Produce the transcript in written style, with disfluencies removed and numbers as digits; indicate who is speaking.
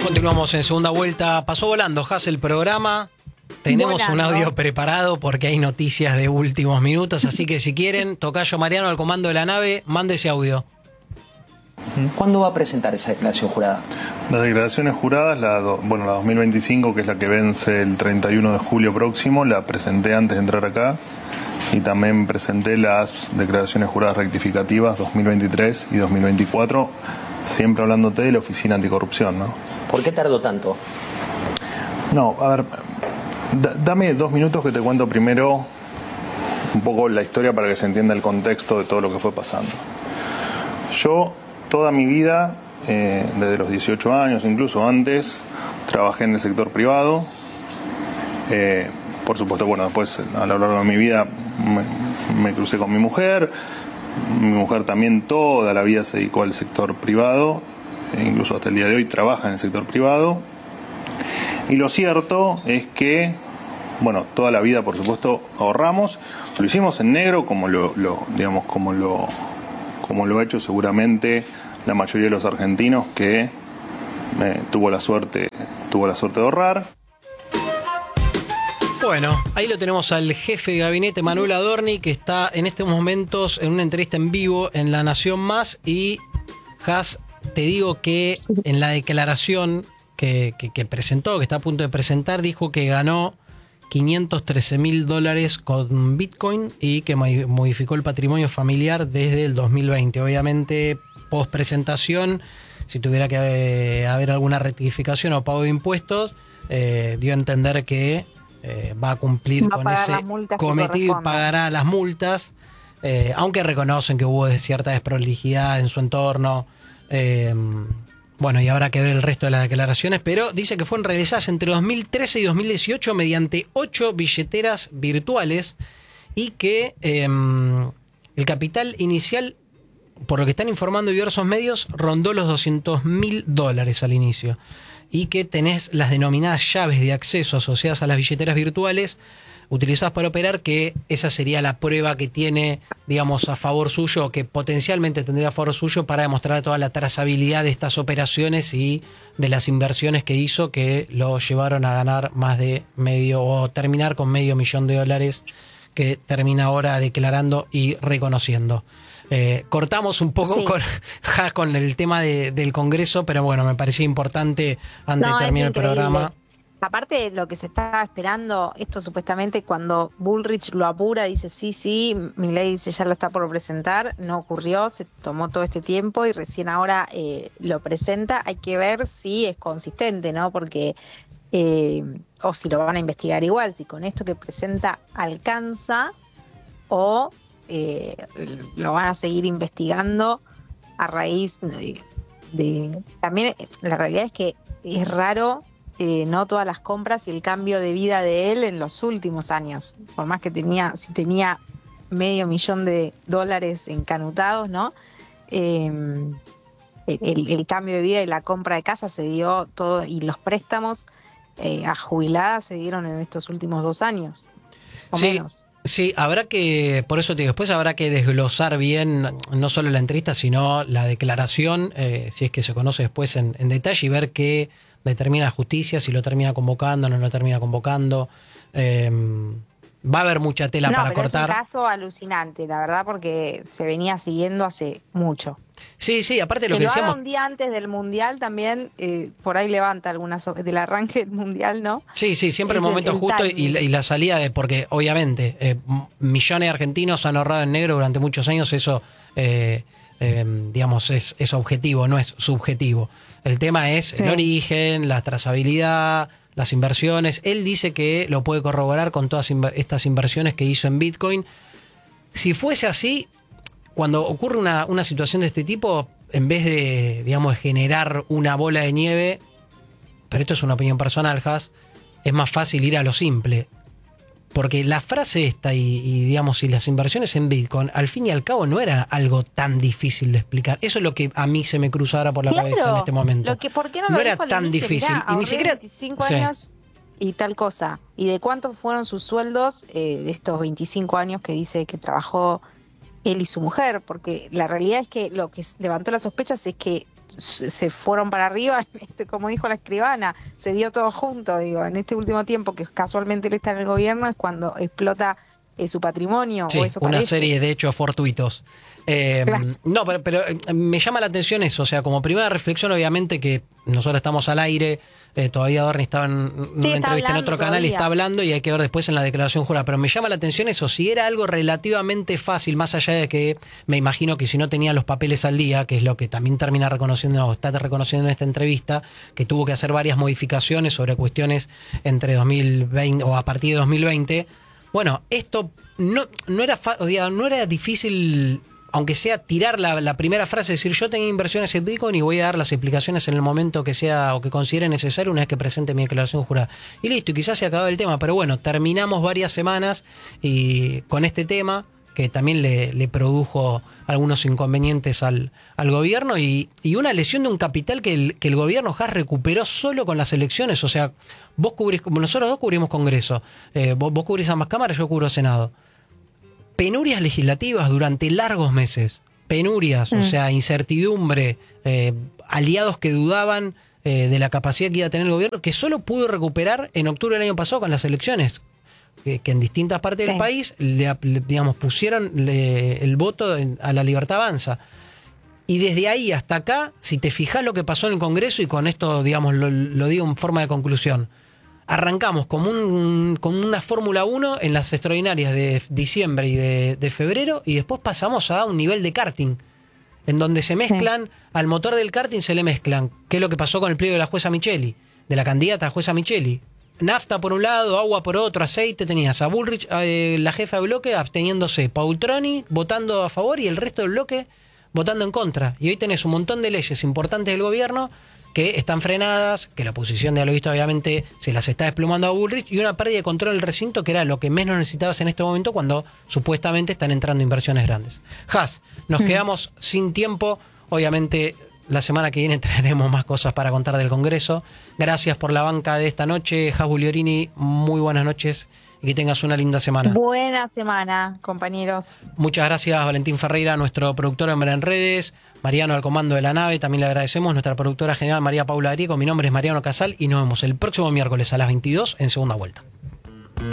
Speaker 1: Continuamos en segunda vuelta. Pasó volando, Has, el programa. Tenemos un audio preparado porque hay noticias de últimos minutos, así que si quieren, tocayo Mariano al comando de la nave, mande ese audio.
Speaker 2: ¿Cuándo va a presentar esa declaración jurada?
Speaker 3: Las declaraciones juradas, la 2025, que es la que vence el 31 de julio próximo, la presenté antes de entrar acá, y también presenté las declaraciones juradas rectificativas 2023 y 2024, siempre hablándote de la Oficina Anticorrupción, ¿no?
Speaker 2: ¿Por qué tardó tanto?
Speaker 3: No, a ver, dame 2 minutos que te cuento primero un poco la historia para que se entienda el contexto de todo lo que fue pasando. Yo, toda mi vida, desde los 18 años, incluso antes, trabajé en el sector privado. Por supuesto, bueno, después a lo largo de mi vida me crucé con mi mujer. Mi mujer también toda la vida se dedicó al sector privado, e incluso hasta el día de hoy trabaja en el sector privado. Y lo cierto es que, bueno, toda la vida, por supuesto, ahorramos. Lo hicimos en negro, como lo ha hecho seguramente la mayoría de los argentinos que tuvo la suerte de ahorrar.
Speaker 1: Bueno, ahí lo tenemos al jefe de gabinete, Manuel Adorni, que está en estos momentos en una entrevista en vivo en La Nación Más. Y, Has, te digo que en la declaración que presentó, que está a punto de presentar, dijo que ganó $513.000 con Bitcoin y que modificó el patrimonio familiar desde el 2020. Obviamente, post presentación, si tuviera que haber alguna rectificación o pago de impuestos, dio a entender que va a cumplir con ese cometido y pagará las multas, aunque reconocen que hubo cierta desprolijidad en su entorno. Bueno, y habrá que ver el resto de las declaraciones, pero dice que fueron realizadas entre 2013 y 2018 mediante 8 billeteras virtuales y que el capital inicial, por lo que están informando diversos medios, rondó los $200.000 al inicio. Y que tenés las denominadas llaves de acceso asociadas a las billeteras virtuales utilizadas para operar, que esa sería la prueba que tiene, digamos, a favor suyo, o que potencialmente tendría a favor suyo para demostrar toda la trazabilidad de estas operaciones y de las inversiones que hizo, que lo llevaron a ganar más de o terminar con $500.000, que termina ahora declarando y reconociendo. Cortamos un poco con el tema del Congreso, pero bueno, me parecía importante antes de terminar el programa.
Speaker 4: Aparte, lo que se estaba esperando, esto supuestamente cuando Bullrich lo apura, dice sí, Milei dice ya lo está por presentar, no ocurrió, se tomó todo este tiempo y recién ahora lo presenta. Hay que ver si es consistente, ¿no? Porque, o si lo van a investigar igual, si con esto que presenta alcanza o lo van a seguir investigando a raíz de... También la realidad es que es raro, no todas las compras y el cambio de vida de él en los últimos años, por más que si tenía $500.000 encanutados, ¿no? El cambio de vida y la compra de casa se dio todo, y los préstamos a jubiladas se dieron en estos últimos 2 años o menos.
Speaker 1: Sí, por eso te digo, después habrá que desglosar bien no solo la entrevista, sino la declaración, si es que se conoce después en detalle, y ver qué determina la justicia, si lo termina convocando o no lo termina convocando. Va a haber mucha tela para cortar.
Speaker 4: Es un caso alucinante, la verdad, porque se venía siguiendo hace mucho.
Speaker 1: Sí, aparte de lo que
Speaker 4: lo
Speaker 1: decíamos.
Speaker 4: Haga un día antes del Mundial también, por ahí levanta algunas del arranque del Mundial, ¿no?
Speaker 1: Sí, siempre el momento justo y la salida porque obviamente millones de argentinos han ahorrado en negro durante muchos años, eso digamos es objetivo, no es subjetivo. El tema es el origen, la trazabilidad, las inversiones. Él dice que lo puede corroborar con todas estas inversiones que hizo en Bitcoin. Si fuese así, cuando ocurre una situación de este tipo, en vez de, digamos, generar una bola de nieve, pero esto es una opinión personal, Has, es más fácil ir a lo simple. Porque la frase esta y digamos, y las inversiones en Bitcoin, al fin y al cabo no era algo tan difícil de explicar. Eso es lo que a mí se me cruza ahora por la cabeza en este momento.
Speaker 4: ¿Por qué no
Speaker 1: era tan difícil?
Speaker 4: Mirá,
Speaker 1: y ni siquiera
Speaker 4: 25 años y tal cosa. ¿Y de cuántos fueron sus sueldos de estos 25 años que dice que trabajó él y su mujer? Porque la realidad es que lo que levantó las sospechas es que se fueron para arriba, como dijo la escribana, se dio todo junto, digo, en este último tiempo que casualmente él está en el gobierno es cuando explota su patrimonio.
Speaker 1: Sí,
Speaker 4: o eso
Speaker 1: una
Speaker 4: parece.
Speaker 1: serie de hechos fortuitos.
Speaker 4: Claro.
Speaker 1: No, pero me llama la atención eso, o sea, como primera reflexión, obviamente que nosotros estamos al aire, todavía Dorni estaba en una entrevista en otro canal y está hablando y hay que ver después en la declaración jurada, pero me llama la atención eso, si era algo relativamente fácil, más allá de que me imagino que si no tenía los papeles al día, que es lo que también termina reconociendo, o está reconociendo en esta entrevista, que tuvo que hacer varias modificaciones sobre cuestiones entre 2020 o a partir de 2020. Bueno, esto no era difícil, aunque sea tirar la primera frase, decir yo tenía inversiones en Bitcoin y voy a dar las explicaciones en el momento que sea o que considere necesario una vez que presente mi declaración jurada. Y listo, y quizás se acaba el tema, pero bueno, terminamos varias semanas y con este tema que también le produjo algunos inconvenientes al gobierno y una lesión de un capital que el gobierno Haas recuperó solo con las elecciones. O sea, nosotros dos cubrimos Congreso, vos cubrís ambas cámaras, yo cubro Senado. Penurias legislativas durante largos meses, o sea, incertidumbre, aliados que dudaban de la capacidad que iba a tener el gobierno, que solo pudo recuperar en octubre del año pasado con las elecciones. Que en distintas partes del país digamos, pusieron el voto a la Libertad Avanza. Y desde ahí hasta acá, si te fijas lo que pasó en el Congreso, y con esto, digamos, lo digo en forma de conclusión, arrancamos como una Fórmula 1 en las extraordinarias de diciembre y de febrero, y después pasamos a un nivel de karting, en donde se mezclan, al motor del karting se le mezclan, que es lo que pasó con el pliego de la jueza Micheli, de la candidata jueza Micheli. Nafta por un lado, agua por otro, aceite, tenías a Bullrich, la jefa de bloque, absteniéndose, Paultroni votando a favor y el resto del bloque votando en contra. Y hoy tenés un montón de leyes importantes del gobierno que están frenadas, que la oposición de lo visto obviamente se las está desplumando a Bullrich, y una pérdida de control del recinto que era lo que menos necesitabas en este momento cuando supuestamente están entrando inversiones grandes. Haas, nos quedamos sin tiempo, obviamente. La semana que viene traeremos más cosas para contar del Congreso. Gracias por la banca de esta noche. Haas Bugliorini, muy buenas noches y que tengas una linda semana.
Speaker 4: Buena semana, compañeros.
Speaker 1: Muchas gracias, Valentín Ferreira, nuestro productor en redes. Mariano al comando de la nave, también le agradecemos. Nuestra productora general, María Paula Griego. Mi nombre es Mariano Casal y nos vemos el próximo miércoles a las 22 en Segunda Vuelta.